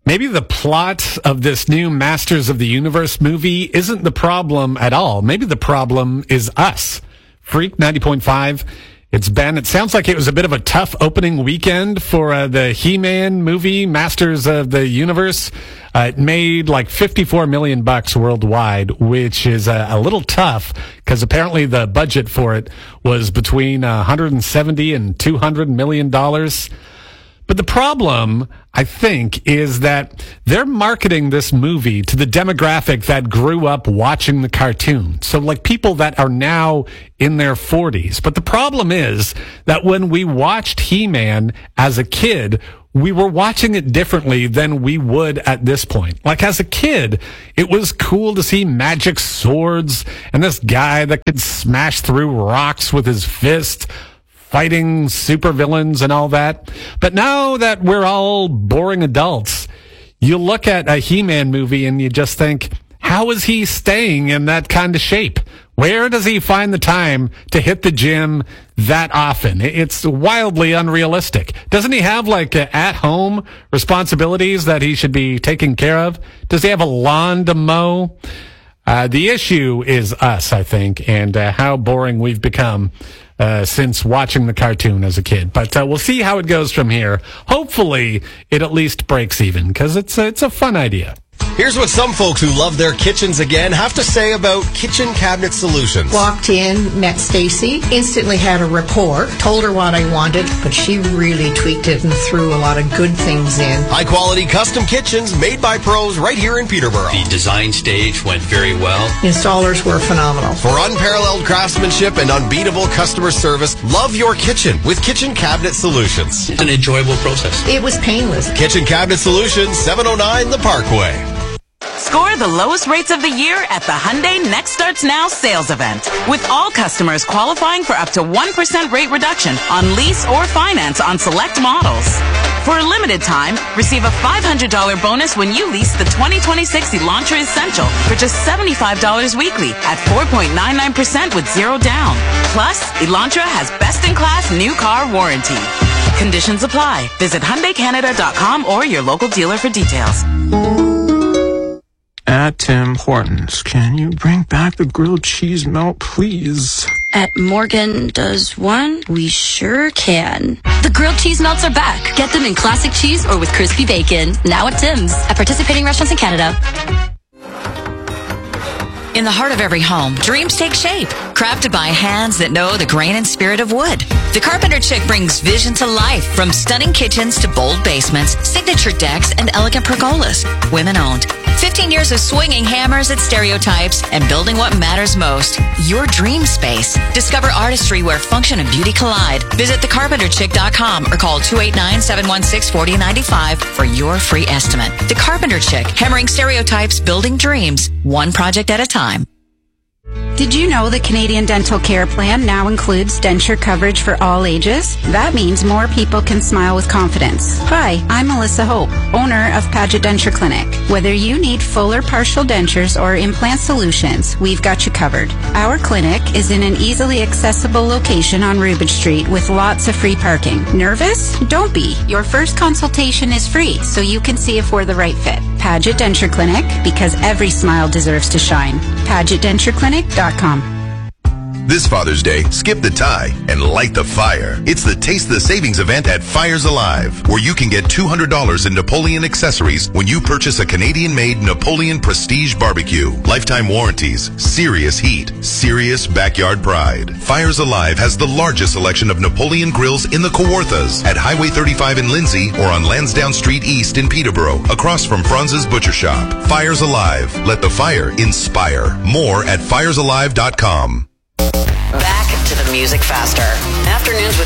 maybe the plot of this new Masters of the Universe movie isn't the problem at all. Maybe the problem is us. Freak 90.5. It's Ben. It sounds like it was a bit of a tough opening weekend for the He-Man movie, Masters of the Universe. It made like $54 million worldwide, which is a little tough because apparently the budget for it was between $170 and $200 million. But the problem, I think, is that they're marketing this movie to the demographic that grew up watching the cartoon. So like people that are now in their 40s. But the problem is that when we watched He-Man as a kid, we were watching it differently than we would at this point. Like as a kid, it was cool to see magic swords and this guy that could smash through rocks with his fist, fighting supervillains and all that. But now that we're all boring adults, you look at a He-Man movie and you just think, how is he staying in that kind of shape? Where does he find the time to hit the gym that often? It's wildly unrealistic. Doesn't he have like at-home responsibilities that he should be taking care of? Does he have a lawn to mow? The issue is us, I think, and how boring we've become since watching the cartoon as a kid. But we'll see how it goes from here. Hopefully, it at least breaks even, because it's a fun idea. Here's what some folks who love their kitchens again have to say about Kitchen Cabinet Solutions. Walked in, met Stacy, instantly had a rapport, told her what I wanted, but she really tweaked it and threw a lot of good things in. High-quality custom kitchens made by pros right here in Peterborough. The design stage went very well. Installers were phenomenal. For unparalleled craftsmanship and unbeatable customer service, love your kitchen with Kitchen Cabinet Solutions. It's an enjoyable process. It was painless. Kitchen Cabinet Solutions, 709 The Parkway. Score the lowest rates of the year at the Hyundai Next Starts Now sales event. With all customers qualifying for up to 1% rate reduction on lease or finance on select models. For a limited time, receive a $500 bonus when you lease the 2026 Elantra Essential for just $75 weekly at 4.99% with zero down. Plus, Elantra has best-in-class new car warranty. Conditions apply. Visit HyundaiCanada.com or your local dealer for details. At Tim Hortons, can you bring back the grilled cheese melt, please? At Morgan Does One, we sure can. The grilled cheese melts are back. Get them in classic cheese or with crispy bacon. Now at Tim's. At participating restaurants in Canada. In the heart of every home, dreams take shape, crafted by hands that know the grain and spirit of wood. The Carpenter Chick brings vision to life, from stunning kitchens to bold basements, signature decks, and elegant pergolas. Women-owned. 15 years of swinging hammers at stereotypes and building what matters most, your dream space. Discover artistry where function and beauty collide. Visit thecarpenterchick.com or call 289-716-4095 for your free estimate. The Carpenter Chick, hammering stereotypes, building dreams, one project at a time. Did you know the Canadian Dental Care Plan now includes denture coverage for all ages? That means more people can smile with confidence. Hi, I'm Melissa Hope, owner of Paget Denture Clinic. Whether you need full or partial dentures or implant solutions, we've got you covered. Our clinic is in an easily accessible location on Rubridge Street with lots of free parking. Nervous? Don't be. Your first consultation is free, so you can see if we're the right fit. Paget Denture Clinic, because every smile deserves to shine. PagetDentureClinic.com. This Father's Day, skip the tie and light the fire. It's the Taste the Savings event at Fires Alive, where you can get $200 in Napoleon accessories when you purchase a Canadian-made Napoleon Prestige Barbecue. Lifetime warranties, serious heat, serious backyard pride. Fires Alive has the largest selection of Napoleon grills in the Kawarthas at Highway 35 in Lindsay or on Lansdowne Street East in Peterborough, across from Franz's Butcher Shop. Fires Alive. Let the fire inspire. More at firesalive.com. Back to the music faster. Afternoons with